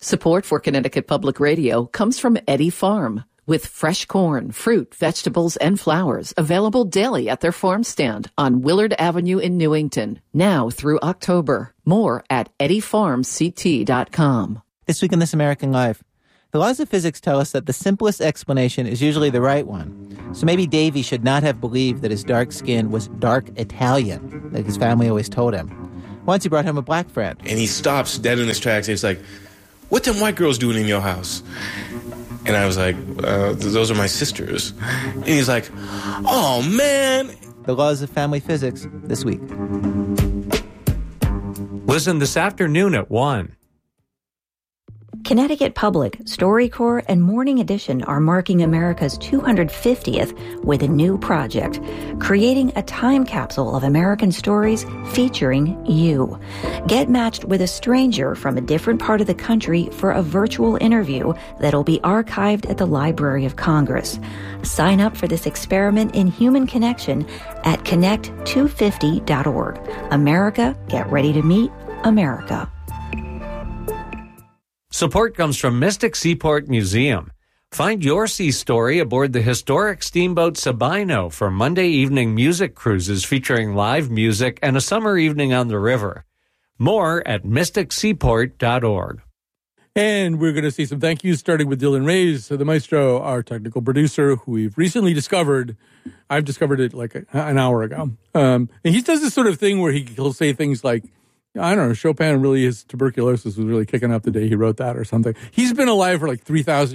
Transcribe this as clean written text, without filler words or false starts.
Support for Connecticut Public Radio comes from Eddie Farm, with fresh corn, fruit, vegetables, and flowers available daily at their farm stand on Willard Avenue in Newington, now through October. More at eddiefarmct.com. This week in This American Life, the laws of physics tell us that the simplest explanation is usually the right one. So maybe Davy should not have believed that his dark skin was dark Italian, like his family always told him. Once he brought home a black friend. And he stops dead in his tracks. He's like, "What them white girls doing in your house?" And I was like, "Those are my sisters." And he's like, "Oh, man." The laws of family physics this week. Listen this afternoon at 1. Connecticut Public, StoryCorps, and Morning Edition are marking America's 250th with a new project, creating a time capsule of American stories featuring you. Get matched with a stranger from a different part of the country for a virtual interview that'll be archived at the Library of Congress. Sign up for this experiment in human connection at connect250.org. America, get ready to meet America. Support comes from Mystic Seaport Museum. Find your sea story aboard the historic steamboat Sabino for Monday evening music cruises featuring live music and a summer evening on the river. More at mysticseaport.org. And we're going to see some thank yous, starting with Dylan Reyes, the maestro, our technical producer, who we've recently discovered. I've discovered it like an hour ago. And he does this sort of thing where he'll say things like, I don't know, Chopin really, his tuberculosis was really kicking up the day he wrote that or something. He's been alive for like 3,000